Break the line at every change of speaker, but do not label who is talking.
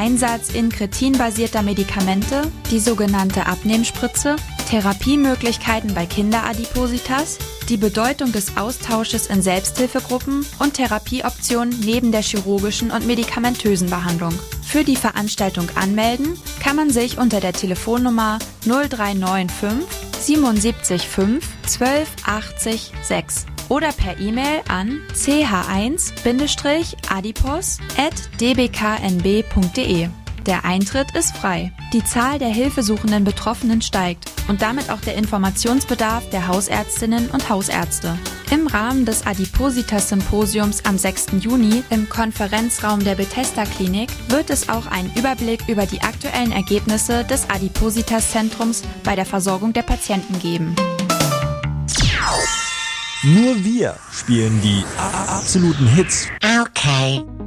Einsatz Incretin-basierter Medikamente, die sogenannte Abnehmspritze, Therapiemöglichkeiten bei Kinderadipositas, die Bedeutung des Austausches in Selbsthilfegruppen und Therapieoptionen neben der chirurgischen und medikamentösen Behandlung. Für die Veranstaltung anmelden kann man sich unter der Telefonnummer 0395 77 5 12 80 6 oder per E-Mail an ch1-adipos@dbknb.de. Der Eintritt ist frei. Die Zahl der hilfesuchenden Betroffenen steigt und damit auch der Informationsbedarf der Hausärztinnen und Hausärzte. Im Rahmen des Adipositas-Symposiums am 6. Juni im Konferenzraum der Bethesda-Klinik wird es auch einen Überblick über die aktuellen Ergebnisse des Adipositas-Zentrums bei der Versorgung der Patienten geben.
Nur wir spielen die absoluten Hits.
Okay.